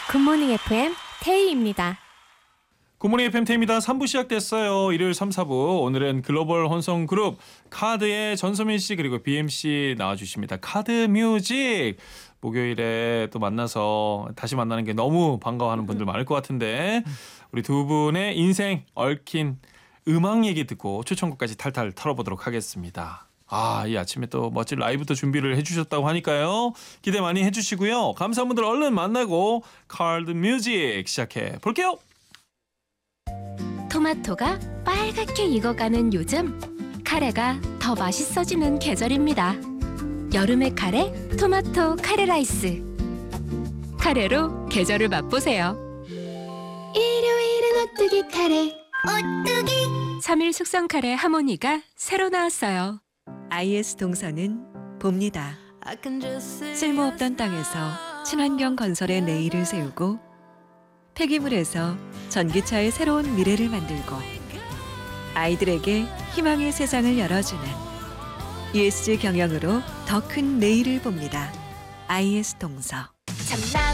굿모닝 FM 태희입니다. 굿모닝 FM 태희입니다. 3부 시작됐어요. 일요일 3, 4부. 오늘은 글로벌 혼성 그룹 카드의 전소민 씨 그리고 BMC 나와주십니다. 카드 뮤직. 목요일에 또 만나서 다시 만나는 게 너무 반가워하는 분들 많을 것 같은데 우리 두 분의 인생 얽힌 음악 얘기 듣고 추천곡까지 탈탈 털어보도록 하겠습니다. 이 아침에 또 멋진 라이브도 준비를 해주셨다고 하니까요. 기대 많이 해주시고요. 감사한 분들 얼른 만나고 카드 뮤직 시작해 볼게요. 토마토가 빨갛게 익어가는 요즘, 카레가 더 맛있어지는 계절입니다. 여름의 카레, 토마토 카레 라이스. 카레로 계절을 맛보세요. 일요일은 오뚜기 카레. 오뚜기. 3일 숙성 카레 하모니가 새로 나왔어요. IS 동서는 봅니다. 쓸모없던 땅에서 친환경 건설의 내일을 세우고 폐기물에서 전기차의 새로운 미래를 만들고 아이들에게 희망의 세상을 열어주는 ESG 경영으로 더 큰 내일을 봅니다. IS 동서.